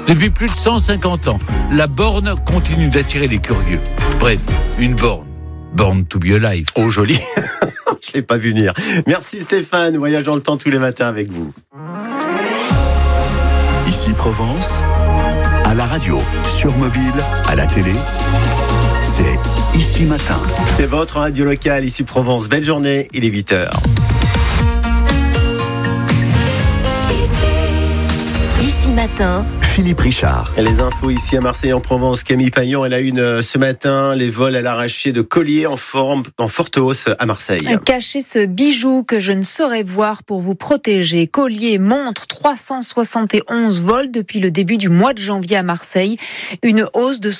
Depuis plus de 150 ans, la borne continue d'attirer les curieux. Bref, une borne. Born to be alive. Oh, joli. Je ne l'ai pas vu venir. Merci Stéphane. Voyage dans le temps tous les matins avec vous. Ici Provence, à la radio, sur mobile, à la télé, c'est Ici Matin. C'est votre radio locale, Ici Provence. Belle journée, il est 8h. Ici Matin. Philippe Richard. Et les infos ici à Marseille en Provence. Camille Payan, elle a une ce matin, les vols à l'arraché de colliers en forte hausse à Marseille. Cachez ce bijou que je ne saurais voir pour vous protéger. Collier, montre, 371 vols depuis le début du mois de janvier à Marseille. Une hausse de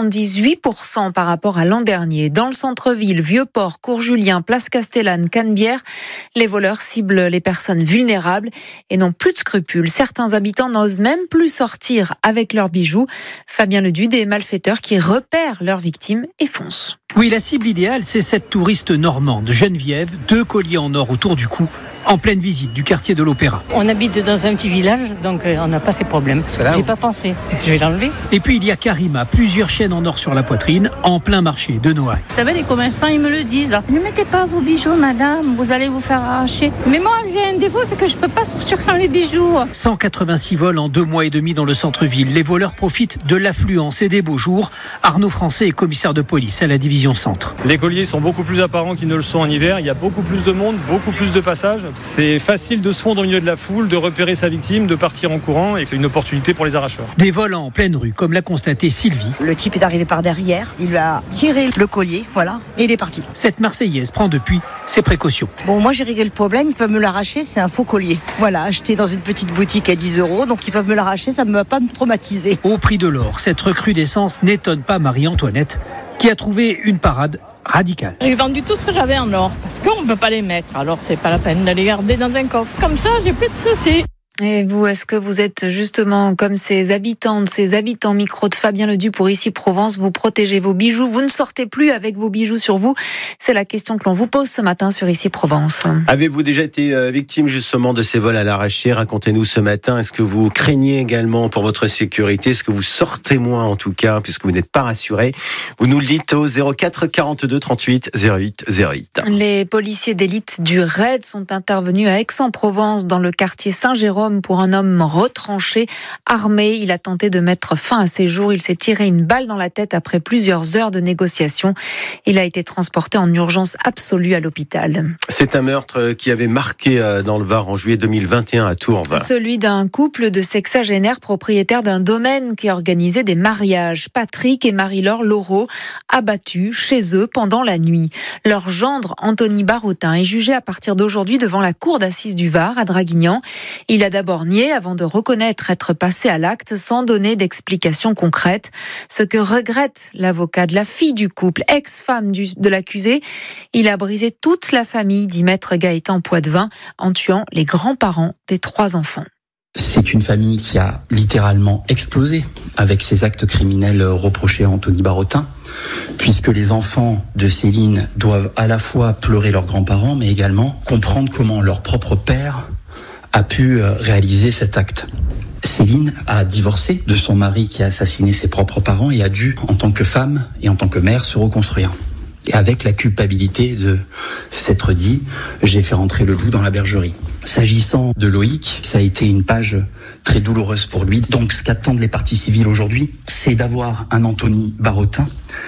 78% par rapport à l'an dernier. Dans le centre-ville, Vieux-Port, Cours-Julien, Place Castellane, Canebière, les voleurs ciblent les personnes vulnérables et n'ont plus de scrupules. Certains habitants n'osent même plus sortir avec leurs bijoux. Fabien Leduc, des malfaiteurs qui repèrent leurs victimes et foncent. Oui, la cible idéale, c'est cette touriste normande, Geneviève, 2 colliers en or autour du cou, en pleine visite du quartier de l'Opéra. On habite dans un petit village, donc on n'a pas ces problèmes. J'ai pas pensé, je vais l'enlever. Et puis il y a Karima, plusieurs chaînes en or sur la poitrine, en plein marché de Noailles. Vous savez, les commerçants, ils me le disent. Ne mettez pas vos bijoux, madame, vous allez vous faire arracher. Mais moi, j'ai un défaut, c'est que je peux pas sortir sans les bijoux. 186 vols en 2 mois et demi dans le centre-ville. Les voleurs profitent de l'affluence et des beaux jours. Arnaud Français est commissaire de police à la division centre. Les colliers sont beaucoup plus apparents qu'ils ne le sont en hiver. Il y a beaucoup plus de monde, beaucoup plus de passages. C'est facile de se fondre au milieu de la foule, de repérer sa victime, de partir en courant, et c'est une opportunité pour les arracheurs. Des vols en pleine rue, comme l'a constaté Sylvie. Le type est arrivé par derrière, il lui a tiré le collier, voilà, et il est parti. Cette Marseillaise prend depuis ses précautions. Bon, moi j'ai réglé le problème, ils peuvent me l'arracher, c'est un faux collier. Voilà, acheté dans une petite boutique à 10 €, donc ils peuvent me l'arracher, ça ne va pas me traumatiser. Au prix de l'or, cette recrudescence n'étonne pas Marie-Antoinette, qui a trouvé une parade radicale. J'ai vendu tout ce que j'avais en or, parce qu'on ne peut pas les mettre, alors c'est pas la peine de les garder dans un coffre. Comme ça, j'ai plus de soucis. Et vous, est-ce que vous êtes justement comme ces habitants micro de Fabien Leduc pour Ici Provence, vous protégez vos bijoux, vous ne sortez plus avec vos bijoux sur vous? C'est la question que l'on vous pose ce matin sur Ici Provence. Avez-vous déjà été victime justement de ces vols à l'arraché? Racontez-nous ce matin. Est-ce que vous craignez également pour votre sécurité? Est-ce que vous sortez moins en tout cas, puisque vous n'êtes pas rassuré? Vous nous le dites au 04 42 38 08 08. Les policiers d'élite du RAID sont intervenus à Aix-en-Provence dans le quartier Saint-Jérôme pour un homme retranché, armé. Il a tenté de mettre fin à ses jours. Il s'est tiré une balle dans la tête après plusieurs heures de négociations. Il a été transporté en urgence absolue à l'hôpital. C'est un meurtre qui avait marqué dans le Var en juillet 2021 à Tours. Celui d'un couple de sexagénaires propriétaires d'un domaine qui organisait des mariages. Patrick et Marie-Laure Laureau, abattus chez eux pendant la nuit. Leur gendre, Anthony Barotin, est jugé à partir d'aujourd'hui devant la cour d'assises du Var à Draguignan. Il a d'abord nié avant de reconnaître être passé à l'acte sans donner d'explication concrète. Ce que regrette l'avocat de la fille du couple, ex-femme de l'accusé, il a brisé toute la famille, dit maître Gaëtan Poitvin, en tuant les grands-parents des 3 enfants. C'est une famille qui a littéralement explosé avec ces actes criminels reprochés à Anthony Barotin, puisque les enfants de Céline doivent à la fois pleurer leurs grands-parents, mais également comprendre comment leur propre père a pu réaliser cet acte. Céline a divorcé de son mari qui a assassiné ses propres parents et a dû, en tant que femme et en tant que mère, se reconstruire. Et avec la culpabilité de s'être dit « j'ai fait rentrer le loup dans la bergerie ». S'agissant de Loïc, ça a été une page très douloureuse pour lui. Donc ce qu'attendent les parties civiles aujourd'hui, c'est d'avoir un Anthony Barotin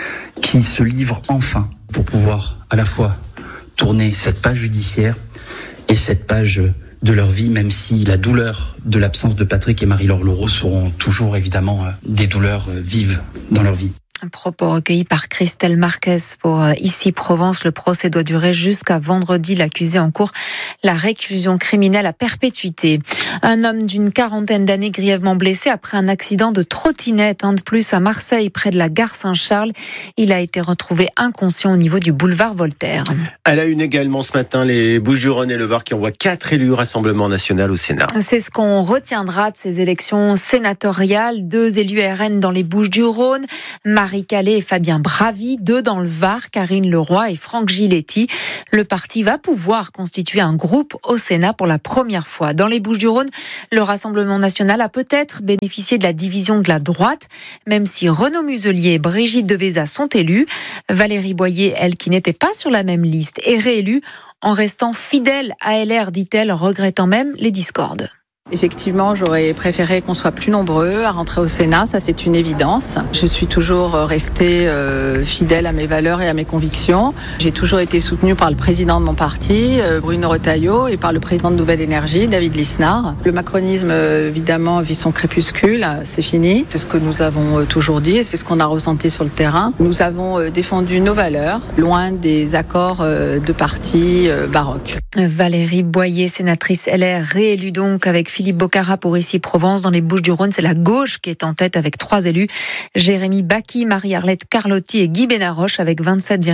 qui se livre enfin pour pouvoir à la fois tourner cette page judiciaire et cette page de leur vie, même si la douleur de l'absence de Patrick et Marie-Laure Laureau seront toujours évidemment des douleurs vives dans leur vie. Un propos recueilli par Christelle Marquez pour Ici Provence. Le procès doit durer jusqu'à vendredi. L'accusé encourt la réclusion criminelle à perpétuité. Un homme d'une 40aine d'années grièvement blessé après un accident de trottinette, un de plus à Marseille, près de la gare Saint-Charles. Il a été retrouvé inconscient au niveau du boulevard Voltaire. À la une également ce matin, les Bouches-du-Rhône et le Var qui envoient 4 élus au Rassemblement national au Sénat. C'est ce qu'on retiendra de ces élections sénatoriales. 2 élus RN dans les Bouches-du-Rhône. Marie Calais et Fabien Bravi, 2 dans le Var, Karine Leroy et Franck Giletti. Le parti va pouvoir constituer un groupe au Sénat pour la première fois. Dans les Bouches-du-Rhône, le Rassemblement national a peut-être bénéficié de la division de la droite, même si Renaud Muselier et Brigitte Devésa sont élus. Valérie Boyer, elle qui n'était pas sur la même liste, est réélue en restant fidèle à LR, dit-elle, regrettant même les discordes. Effectivement, j'aurais préféré qu'on soit plus nombreux à rentrer au Sénat, ça c'est une évidence. Je suis toujours restée fidèle à mes valeurs et à mes convictions. J'ai toujours été soutenue par le président de mon parti, Bruno Retailleau, et par le président de Nouvelle Énergie, David Lisnard. Le macronisme, évidemment, vit son crépuscule, c'est fini. C'est ce que nous avons toujours dit et c'est ce qu'on a ressenti sur le terrain. Nous avons défendu nos valeurs, loin des accords de partis baroques. Valérie Boyer, sénatrice LR, réélue donc avec Philippe Bocara pour Issy-Provence. Dans les Bouches-du-Rhône, c'est la gauche qui est en tête avec 3 élus. Jérémy Bacchi, Marie-Arlette Carlotti et Guy Benaroche avec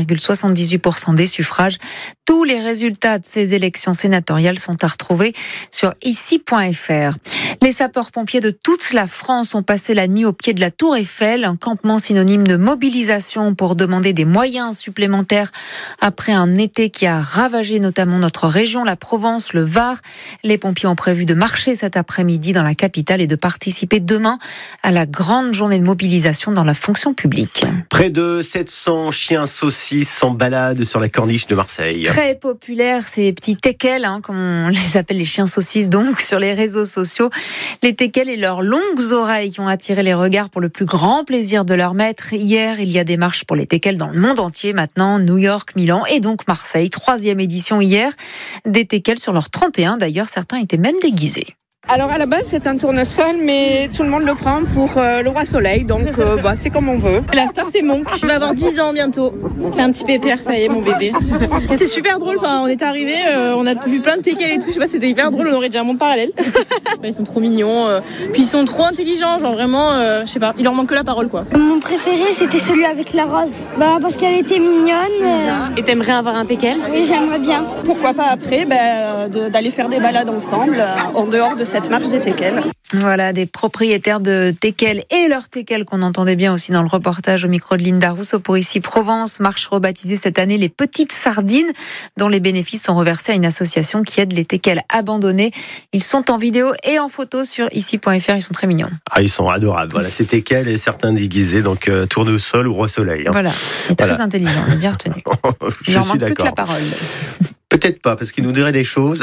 27,78% des suffrages. Tous les résultats de ces élections sénatoriales sont à retrouver sur ici.fr. Les sapeurs-pompiers de toute la France ont passé la nuit au pied de la Tour Eiffel, un campement synonyme de mobilisation pour demander des moyens supplémentaires après un été qui a ravagé notamment notre région, la Provence, le Var. Les pompiers ont prévu de marcher cet après-midi dans la capitale et de participer demain à la grande journée de mobilisation dans la fonction publique. Près de 700 chiens saucisses en balade sur la corniche de Marseille. Très populaires, ces petits teckels, comme on les appelle, les chiens saucisses donc, sur les réseaux sociaux. Les teckels et leurs longues oreilles qui ont attiré les regards pour le plus grand plaisir de leur maître. Hier, il y a des marches pour les teckels dans le monde entier maintenant, New York, Milan et donc Marseille. 3e édition hier, des teckels sur leur 31. D'ailleurs, certains étaient même déguisés. Alors à la base c'est un tournesol mais tout le monde le prend pour le roi soleil donc c'est comme on veut. La star c'est Monk, il va avoir 10 ans bientôt. C'est un petit pépère, ça y est mon bébé. C'est super drôle, on est arrivé, on a vu plein de teckels et tout, je sais pas, c'était hyper drôle, on aurait déjà un monde parallèle. Ils sont trop mignons, puis ils sont trop intelligents, genre vraiment, je sais pas, il leur manque que la parole quoi. Mon préféré c'était celui avec la rose, parce qu'elle était mignonne. Et t'aimerais avoir un teckel ? Oui, j'aimerais bien. Pourquoi pas après d'aller faire des balades ensemble en dehors de cette marche des teckels. Voilà, des propriétaires de teckels et leurs teckels qu'on entendait bien aussi dans le reportage au micro de Linda Rousseau pour Issy-Provence. Marche rebaptisée cette année les Petites Sardines, dont les bénéfices sont reversés à une association qui aide les teckels abandonnés. Ils sont en vidéo et en photo sur ici.fr, ils sont très mignons. Ah, ils sont adorables. Voilà, ces teckels et certains déguisés, donc tournesol ou roi soleil. Voilà, et très intelligent, on est bien retenu. Il leur manque plus que la parole. Peut-être pas, parce qu'il nous dirait des choses.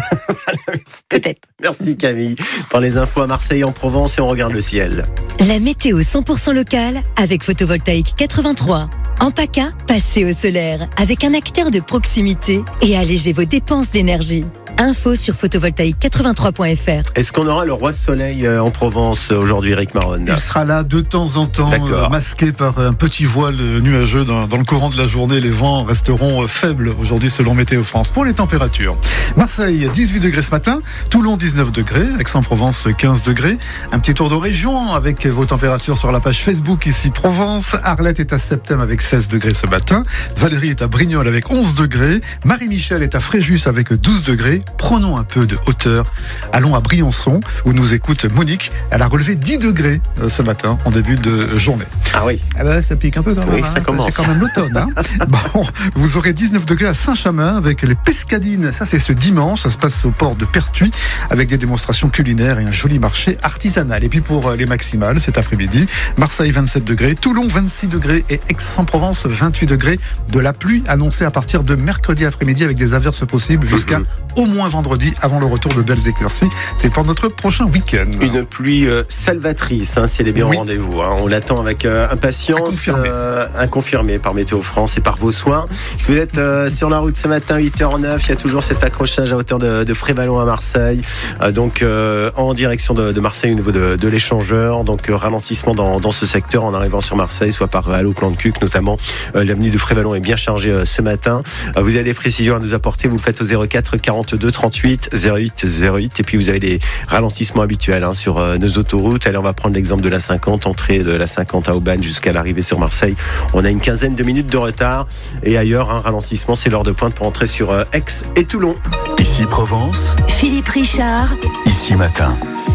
Peut-être. Merci Camille. Pour les infos à Marseille, en Provence, et on regarde le ciel. La météo 100% locale avec Photovoltaïque 83. En PACA, passez au solaire avec un acteur de proximité et allégez vos dépenses d'énergie. Info sur photovoltaïque83.fr. Est-ce qu'on aura le roi soleil en Provence aujourd'hui, Eric Maron? Il sera là de temps en temps, masqué par un petit voile nuageux dans le courant de la journée. Les vents resteront faibles aujourd'hui selon Météo France. Pour les températures, Marseille 18 degrés ce matin, Toulon 19 degrés, Aix-en-Provence 15 degrés. Un petit tour de région avec vos températures sur la page Facebook ici Provence. Arlette est à Septem avec 16 degrés ce matin. Valérie est à Brignoles avec 11 degrés. Marie-Michel est à Fréjus avec 12 degrés. Prenons un peu de hauteur. Allons à Briançon où nous écoute Monique. Elle a relevé 10 degrés ce matin en début de journée. Ah oui. Ça pique un peu quand même. Oui, ça commence. C'est quand même l'automne. Bon, vous aurez 19 degrés à Saint-Chamin avec les pescadines. Ça, c'est ce dimanche. Ça se passe au port de Pertuis avec des démonstrations culinaires et un joli marché artisanal. Et puis pour les maximales cet après-midi, Marseille 27 degrés, Toulon 26 degrés et Aix-en-Provence 28 degrés. De la pluie annoncée à partir de mercredi après-midi avec des averses possibles jusqu'à au moins vendredi avant le retour de belles éclaircies. C'est pour notre prochain week-end. Une pluie salvatrice, si elle est bien au rendez-vous. On l'attend avec impatience. Confirmé par Météo France et par vos soins. Vous êtes sur la route ce matin, 8h09. Il y a toujours cet accrochage à hauteur de Frévalon à Marseille. Donc en direction de Marseille au niveau de l'échangeur. Donc ralentissement dans ce secteur en arrivant sur Marseille, soit par Allo Plan de Cuc notamment. L'avenue de Frévalon est bien chargée ce matin. Vous avez des précisions à nous apporter, vous le faites au 04 42 38 08 08. Et puis vous avez des ralentissements habituels sur nos autoroutes. Allez, on va prendre l'exemple de la 50, entrée de la 50 à Aubagne jusqu'à l'arrivée sur Marseille. On a une quinzaine de minutes de retard. Et ailleurs, un ralentissement, c'est l'heure de pointe pour entrer sur Aix et Toulon. Ici Provence. Philippe Richard. Ici Matin.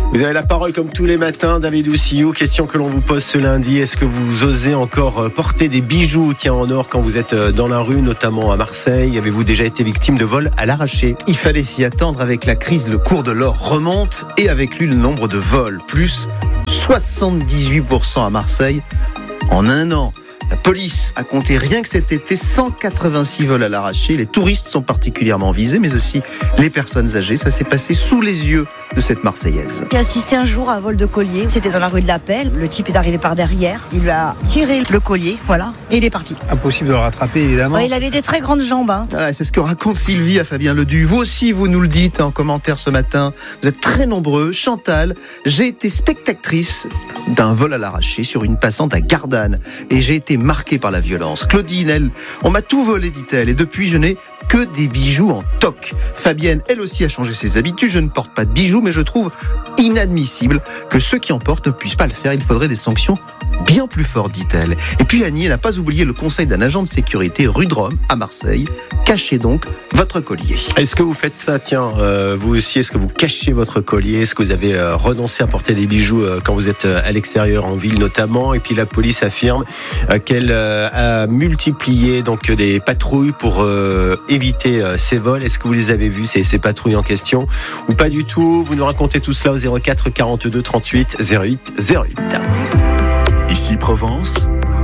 Vous avez la parole comme tous les matins, David Oussillou. Question que l'on vous pose ce lundi. Est-ce que vous osez encore porter des bijoux en or quand vous êtes dans la rue, notamment à Marseille? Avez-vous déjà été victime de vols à l'arraché? Il fallait s'y attendre. Avec la crise, le cours de l'or remonte et avec lui le nombre de vols. Plus 78% à Marseille en un an. La police a compté rien que cet été 186 vols à l'arraché. Les touristes sont particulièrement visés, mais aussi les personnes âgées. Ça s'est passé sous les yeux de cette Marseillaise. J'ai assisté un jour à un vol de collier. C'était dans la rue de la Pelle. Le type est arrivé par derrière. Il lui a tiré le collier, voilà, et il est parti. Impossible de le rattraper, évidemment. Ouais, il avait des très grandes jambes. Voilà, c'est ce que raconte Sylvie à Fabien Ledu. Vous aussi, vous nous le dites en commentaire ce matin. Vous êtes très nombreux. Chantal, j'ai été spectatrice d'un vol à l'arraché sur une passante à Gardanne et j'ai été marquée par la violence. Claudine, elle, on m'a tout volé, dit-elle, et depuis je n'ai que des bijoux en toc. Fabienne, elle aussi, a changé ses habitudes. Je ne porte pas de bijoux, mais je trouve inadmissible que ceux qui en portent ne puissent pas le faire. Il faudrait des sanctions bien plus fortes, dit-elle. Et puis Annie, elle n'a pas oublié le conseil d'un agent de sécurité rue de Rome, à Marseille. Cachez donc votre collier. Est-ce que vous faites ça, vous aussi, est-ce que vous cachez votre collier? Est-ce que vous avez renoncé à porter des bijoux quand vous êtes à l'extérieur, en ville notamment? Et puis la police affirme qu'elle a multiplié donc des patrouilles pour éviter ces vols. Est-ce que vous les avez vus, ces patrouilles en question, ou pas du tout? Vous nous racontez tout cela au 04 42 38 08 08. Ici Provence.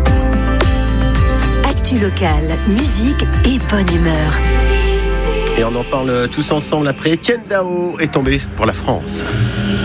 Actu locale, musique et bonne humeur. Et on en parle tous ensemble après. Etienne Dao est tombé pour la France.